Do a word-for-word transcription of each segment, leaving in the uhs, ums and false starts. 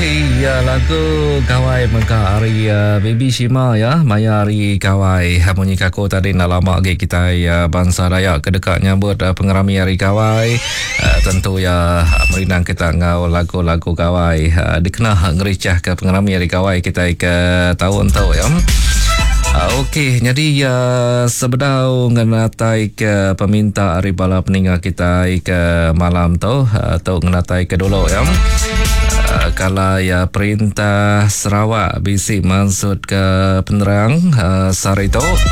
Okey, ya lagu kawai maka hari uh, Baby Shima ya, Maya hari kawai bunyi kaku tadi nak lama lagi kita ya bangsa Dayak kedekat nyambut uh, pengerami hari kawai. Uh, tentu ya merinang kita ngau lagu-lagu kawai uh, dikenal ngericah ke pengerami hari kawai kita ke tahun tu ya. Uh, Okey, jadi ya sebedau ngenatai ke peminta hari bala peninga kita ke malam tu atau uh, ngenatai ke dulu ya. Uh, kalau ya perintah Sarawak bisik maksud ke penerang uh, sari itu uh,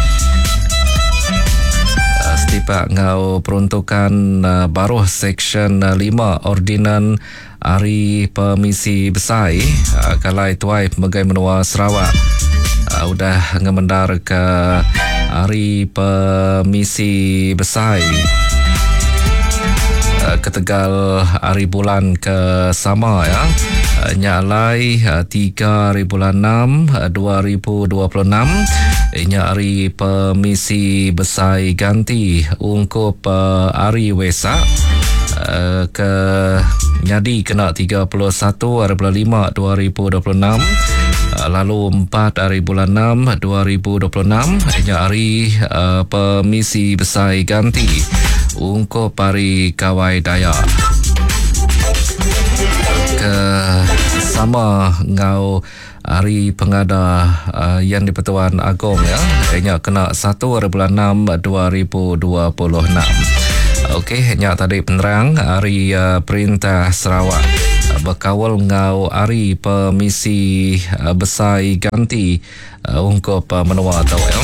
setipak ngau peruntukan uh, baru Seksyen uh, lima Ordinan Hari Permisi Besar uh, kalau tuai Pemegai Menua Sarawak uh, udah ngemendar ke Hari Permisi Besar ke Tegal hari bulan ke sama ya, nyalai tiga hari bulan enam dua ribu dua puluh enam, nya hari Permisi Besar ganti ungkup hari Wesak ke nyadi kena tiga puluh satu hari bulan lima dua ribu dua puluh enam, lalu empat hari bulan enam dua ribu dua puluh enam, nya hari Permisi Besar ganti ungkup hari kawai Dayak ke sama ngau hari pengada uh, yang di Pertuan Agong ya, nya kena satu hari bulan enam dua ribu dua puluh enam. Okey, nya tadi penerang hari uh, Perintah Sarawak uh, berkawal ngau hari Permisi uh, Besar ganti uh, ungkup uh, menua tau ya.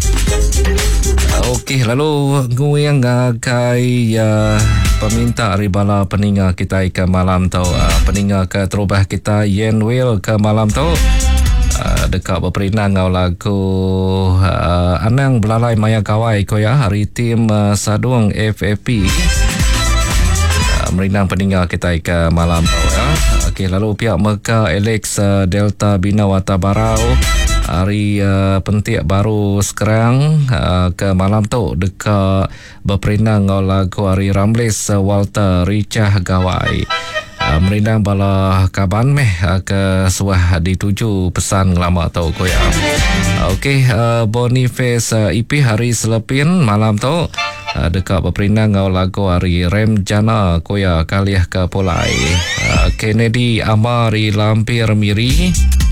Okey, lalu nguyang kai ya peminta ribala peninga kita ke malam tu uh, peninga ke terubah kita Yen Will ke malam tu uh, dekat berperinang ngau lagu uh, Anang Belalai Maya Kawai ko ya hari tim uh, Sadung F F P uh, merinang peninga kita ke malam tu ya. Okey, lalu pihak Mekah Alex uh, Delta Bina Wata Barau hari uh, pentik baru sekarang uh, ke malam tu dekat berperinang ngau lagu hari Ramlis uh, Walter Richah Gawai uh, merindang bala kaban meh uh, ke suah dituju pesan lama tau ko ya. Uh, Okey, uh, Boniface uh, I P hari Selepin malam tu uh, dekat berperinang ngau lagu hari Rem Jana ko ya kaliah ke Polai. uh, Kennedy Amari Lampir Miri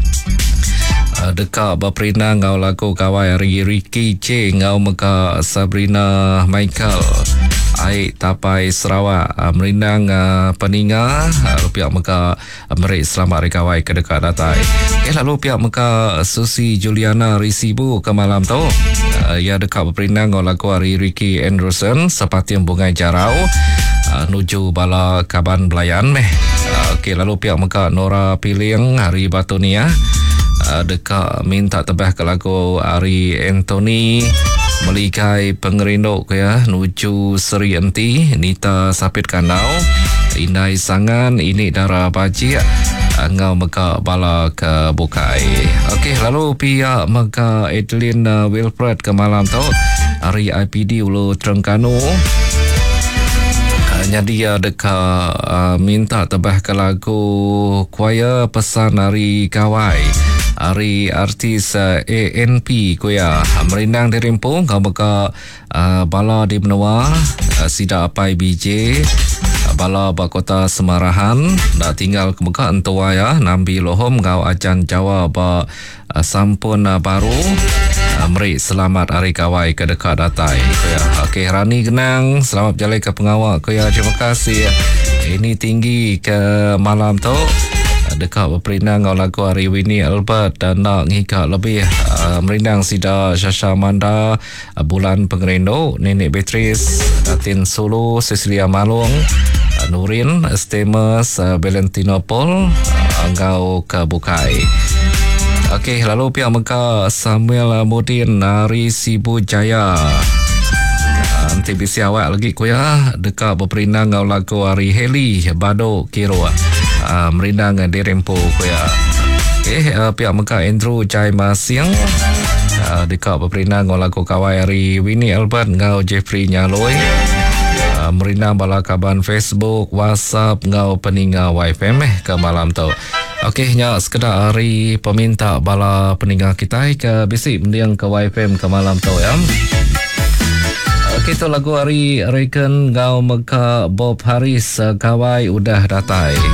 dekat berperinang ngau lagu kawai hari Ricky C ngau meka Sabrina Michael Aik Tapai Sarawak uh, merindang uh, peninga uh, pihak meka uh, merik selamat hari kawai ke dekat datai. Okay, lalu pihak meka Susi Juliana Risibu ke malam tu uh, ia dekat berperinang ngau lagu hari Ricky Anderson sepati bungai jarau uh, nuju bala kaban belayan meh. uh, okay, lalu pihak meka Nora Piling hari Batunia Uh, dekat minta tebah ke lagu Ari Anthony melikai pengerinduk ya nuju Seri Enti Nita Sapit Kanau Indai Sangan ini darah baji uh, ngau meka bala ke bukai. Okey, lalu pihak meka Adeline uh, Wilfred ke malam tu Ari I P D Ulu Terengganu uh, jadi dekat uh, minta tebah ke lagu Choir Pesan Hari Kawai hari artis uh, A N P ko ya merindang di Rimpung kau beka uh, bala di Benua uh, Sida Apai B J uh, bala bakota Semarahan dah tinggal ke beka entua ya nambi lohom kau ajan Jawa ba uh, sampun uh, baru uh, meri selamat hari kawai ke dekat datai ko ya. Okey, Rani Genang selamat berjalan ke pengawal ko ya, terima kasih. Ini tinggi ke malam tu dekat berperinang ngau lagu hari Winnie Albert dan nak ngikak lebih uh, merindang Sida Syasha Manda uh, Bulan Pengerinduk Nenek Beatrice Datin Sulu Cecilia Malung uh, Nurin Estemas uh, Valentino Paul uh, ngau ke bukai. Okey, lalu pihak Mekah Samuel Mudin Nari Sibu Jaya nanti bisa awak lagi ko ya dekat berperinang ngau lagu hari Heli Bado Kiro Uh, merindang di Rempo ko ya. Okay, uh, pihak Mekah Andrew Jai Masiang uh, dekat berperinang ngau lagu kawai hari Winnie Albert ngau Jeffrey Nyaloi uh, merindang bala kaban Facebook WhatsApp ngau peninga Y F M eh ke malam tu. Okey, nya sekedar hari peminta bala peninggal kita ke bisik mendiang ke Y F M ke malam tau ya. Okey, tu lagu hari Reckon Gau Meka Bob Harris kawai udah datai.